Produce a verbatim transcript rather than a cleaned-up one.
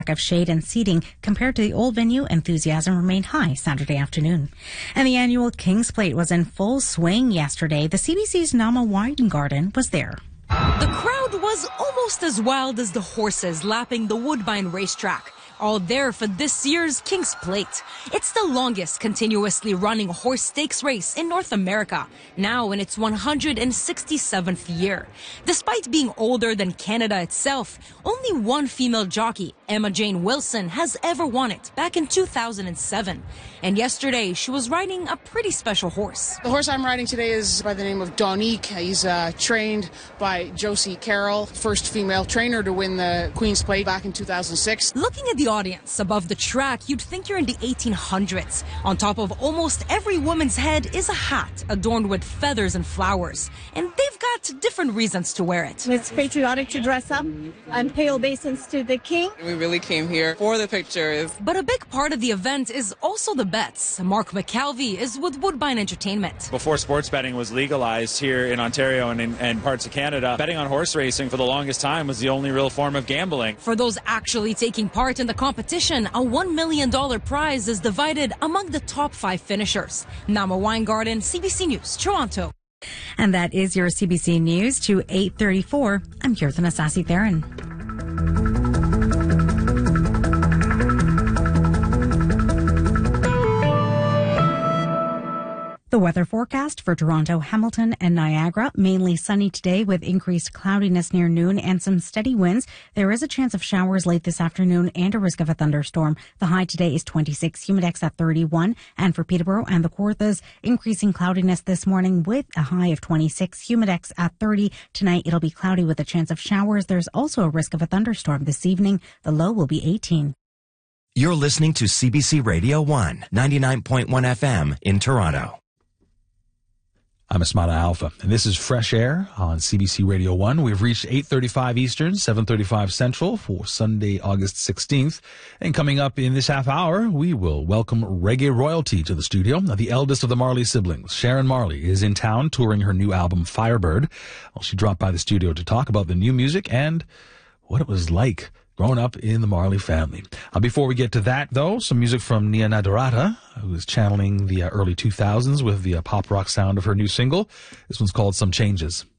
of shade and seating compared to the old venue, enthusiasm remained high Saturday afternoon. And the annual King's Plate was in full swing yesterday. The C B C's Nama Weingarten was there. The crowd was almost as wild as the horses lapping the Woodbine racetrack, all there for this year's King's Plate. It's the longest continuously running horse stakes race in North America, now in its one hundred sixty-seventh year. Despite being older than Canada itself, only one female jockey, Emma Jane Wilson, has ever won it, back in two thousand seven. And yesterday, she was riding a pretty special horse. The horse I'm riding today is by the name of Donique. He's uh, trained by Josie Carroll, first female trainer to win the Queen's Plate back in two thousand six. Looking at the audience above the track, you'd think you're in the eighteen hundreds. On top of almost every woman's head is a hat adorned with feathers and flowers. And they've got different reasons to wear it. It's patriotic to dress up and pay obeisance to the king. We really came here for the pictures. But a big part of the event is also the bets. Mark McKelvey is with Woodbine Entertainment. Before sports betting was legalized here in Ontario and in and parts of Canada, betting on horse racing for the longest time was the only real form of gambling. For those actually taking part in the competition, a one million dollars prize is divided among the top five finishers. Nama Weingarten, C B C News, Toronto. And that is your C B C News to eight thirty-four. I'm Kirtan Asasi Theron. The weather forecast for Toronto, Hamilton, and Niagara. Mainly sunny today with increased cloudiness near noon and some steady winds. There is a chance of showers late this afternoon and a risk of a thunderstorm. The high today is twenty-six, humidex at thirty-one. And for Peterborough and the Kawarthas, increasing cloudiness this morning with a high of twenty-six, humidex at thirty. Tonight it'll be cloudy with a chance of showers. There's also a risk of a thunderstorm this evening. The low will be eighteen. You're listening to C B C Radio one, ninety-nine point one F M in Toronto. I'm Asmata Alpha, and this is Fresh Air on C B C Radio one. We've reached eight thirty-five Eastern, seven thirty-five Central for Sunday, August sixteenth. And coming up in this half hour, we will welcome reggae royalty to the studio. Now, the eldest of the Marley siblings, Sharon Marley, is in town touring her new album, Firebird. Well, she dropped by the studio to talk about the new music and what it was like growing up in the Marley family. Uh, before we get to that, though, some music from Nia Nadarata, who is channeling the uh, early two thousands with the uh, pop rock sound of her new single. This one's called Some Changes.